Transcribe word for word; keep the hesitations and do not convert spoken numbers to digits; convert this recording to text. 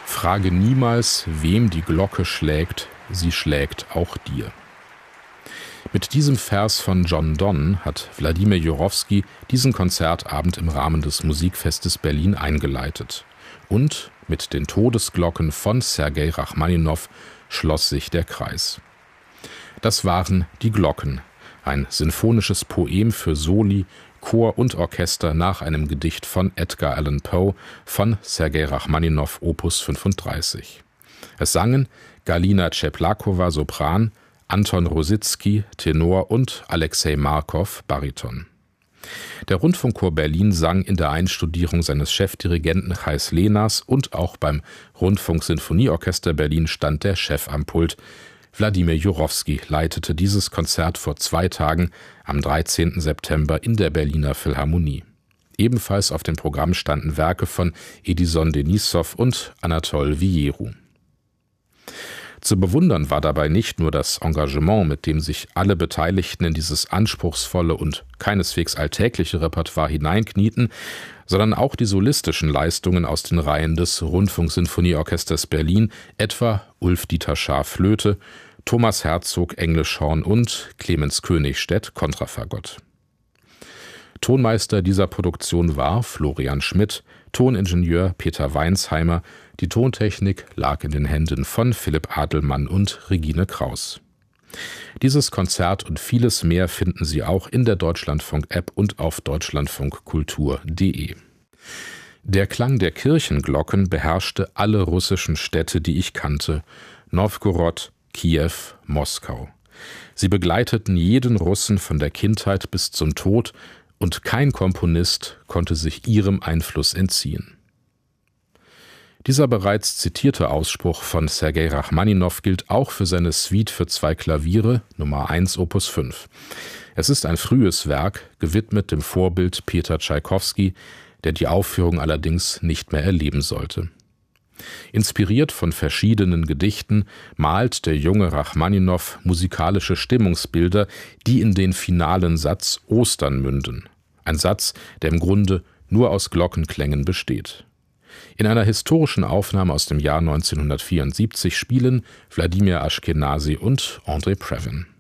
Frage niemals, wem die Glocke schlägt, sie schlägt auch dir. Mit diesem Vers von John Donne hat Wladimir Jurowski diesen Konzertabend im Rahmen des Musikfestes Berlin eingeleitet. Und mit den Todesglocken von Sergei Rachmaninow schloss sich der Kreis. Das waren die Glocken, ein sinfonisches Poem für Soli, Chor und Orchester nach einem Gedicht von Edgar Allan Poe von Sergei Rachmaninow Opus fünfunddreißig. Es sangen Galina Ceplakowa Sopran, Anton Rositzky Tenor und Alexei Markow Bariton. Der Rundfunkchor Berlin sang in der Einstudierung seines Chefdirigenten Chais Lenas und auch beim Rundfunksinfonieorchester Berlin stand der Chef am Pult. Wladimir Jurowski leitete dieses Konzert vor zwei Tagen am dreizehnten September in der Berliner Philharmonie. Ebenfalls auf dem Programm standen Werke von Edison Denisov und Anatol Vieru. Zu bewundern war dabei nicht nur das Engagement, mit dem sich alle Beteiligten in dieses anspruchsvolle und keineswegs alltägliche Repertoire hineinknieten, sondern auch die solistischen Leistungen aus den Reihen des Rundfunksinfonieorchesters Berlin, etwa Ulf-Dieter Schaar Flöte, Thomas Herzog Englischhorn und Clemens Königstedt Kontrafagott. Tonmeister dieser Produktion war Florian Schmidt, Toningenieur Peter Weinstheimer, die Tontechnik lag in den Händen von Philipp Adelmann und Regine Kraus. Dieses Konzert und vieles mehr finden Sie auch in der Deutschlandfunk-App und auf deutschlandfunkkultur punkt de. Der Klang der Kirchenglocken beherrschte alle russischen Städte, die ich kannte: Nowgorod, Kiew, Moskau. Sie begleiteten jeden Russen von der Kindheit bis zum Tod, und kein Komponist konnte sich ihrem Einfluss entziehen. Dieser bereits zitierte Ausspruch von Sergei Rachmaninow gilt auch für seine Suite für zwei Klaviere, Nummer eins Opus fünf. Es ist ein frühes Werk, gewidmet dem Vorbild Peter Tschaikowski, der die Aufführung allerdings nicht mehr erleben sollte. Inspiriert von verschiedenen Gedichten malt der junge Rachmaninow musikalische Stimmungsbilder, die in den finalen Satz Ostern münden. Ein Satz, der im Grunde nur aus Glockenklängen besteht. In einer historischen Aufnahme aus dem Jahr neunzehnhundertvierundsiebzig spielen Wladimir Ashkenazy und André Previn.